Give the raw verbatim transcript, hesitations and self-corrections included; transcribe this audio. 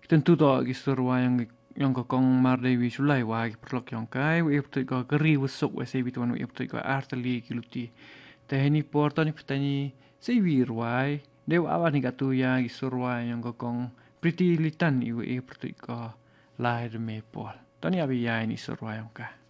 tentu to gi surwa yang yang ko kong mar dewi sulai wa gi prok yang kai we ptu ko keri wusuk we se bitu we ptu ko artali kiluti te ni porto ni ptani se wir wai dew awa ni gatu ya gi surwa yang ko kong priti litan i we ptu ko lahir me pol tani abi ya ni surwa yang ka